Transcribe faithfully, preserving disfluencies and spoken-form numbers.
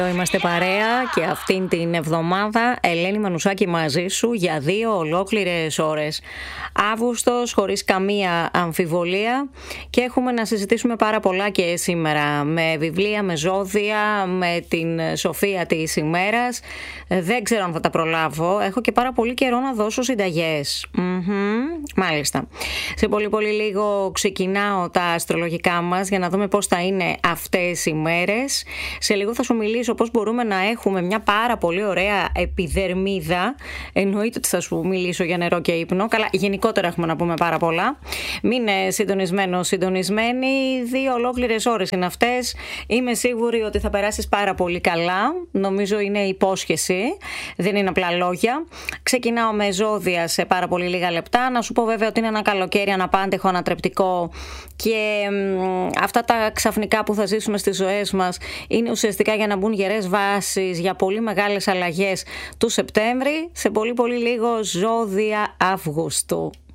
είμαστε παρέα και αυτήν την εβδομάδα Ελένη Μανουσάκη μαζί σου για δύο ολόκληρες ώρες. Αύγουστος χωρίς καμία αμφιβολία και έχουμε να συζητήσουμε πάρα πολλά και σήμερα με βιβλία, με ζώδια, με την σοφία της ημέρας. Δεν ξέρω αν θα τα προλάβω. Έχω και πάρα πολύ καιρό να δώσω συνταγές. Mm-hmm, μάλιστα. Σε πολύ πολύ λίγο ξεκινάω τα αστρολογικά μας για να δούμε πώς θα είναι αυτές οι μέρες. Σε λίγο θα σου μιλήσω πώς μπορούμε να έχουμε μια πάρα πολύ ωραία επιδερμίδα. Εννοείται ότι θα σου μιλήσω για νερό και ύπνο. Καλά, γενικότερα έχουμε να πούμε πάρα πολλά. Μείνε συντονισμένος, συντονισμένη. Δύο ολόκληρες ώρες είναι αυτές. Είμαι σίγουρη ότι θα περάσεις πάρα πολύ καλά. Νομίζω είναι υπόσχεση. Δεν είναι απλά λόγια. Ξεκινάω με ζώδια σε πάρα πολύ λίγα λεπτά. Να σου πω βέβαια ότι είναι ένα καλοκαίρι αναπάντεχο, ανατρεπτικό και μ, αυτά τα ξαφνικά που θα ζήσουμε στις ζωές μας είναι ουσιαστικά για να μπουν γερές βάσεις για πολύ μεγάλες αλλαγές του Σεπτέμβρη. Σε πολύ πολύ λίγο ζώδια Αυγούστου.